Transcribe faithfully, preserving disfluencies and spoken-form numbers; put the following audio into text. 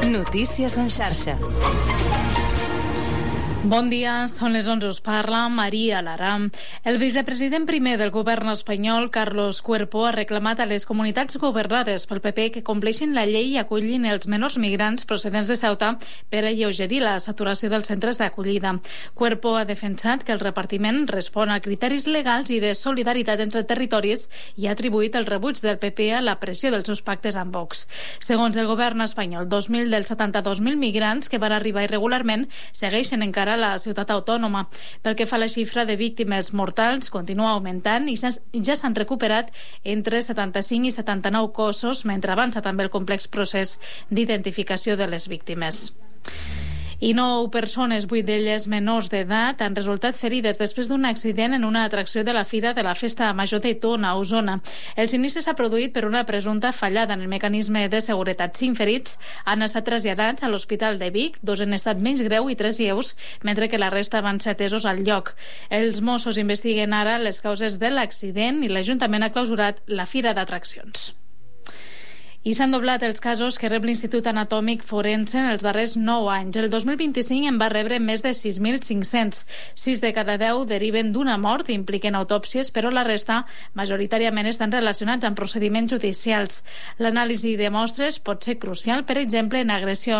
Notícies en xarxa. Bon dia, són les onze, us parla Maria Lara. El vicepresident primer del govern espanyol, Carlos Cuerpo, ha reclamat a les comunitats governades pel P P que compleixin la llei i acollin els menors migrants procedents de Ceuta per alleugerir la saturació dels centres d'acollida. Cuerpo ha defensat que el repartiment respon a criteris legals i de solidaritat entre territoris i ha atribuït el rebuig del P P a la pressió dels seus pactes amb Vox. Segons el govern espanyol, dos mil dels setanta-dos mil migrants que van arribar irregularment segueixen encara a la ciutat autònoma. Pel que fa a la xifra de víctimes mortals, continua augmentant i ja s'han recuperat entre setanta-cinc i setanta-nou cossos, mentre avança també el complex procés d'identificació de les víctimes. I nou persones, vuit d'elles menors d'edat, han resultat ferides després d'un accident en una atracció de la Fira de la Festa Major de Tona, a Osona. El sinistre s'ha produït per una presumpta fallada en el mecanisme de seguretat. Cinc ferits han estat traslladats a l'Hospital de Vic, dos en estat menys greu i tres lleus, mentre que la resta van ser atesos al lloc. Els Mossos investiguen ara les causes de l'accident i l'Ajuntament ha clausurat la Fira d'Atraccions. I s'han doblat els casos que rep l'Institut Anatòmic Forense en els darrers nou anys. El dos mil vint-i-cinc en va rebre més de sis mil cinc-cents. Sis de cada deu deriven d'una mort i impliquen autòpsies, però la resta majoritàriament estan relacionats amb procediments judicials. L'anàlisi de mostres pot ser crucial, per exemple, en agressions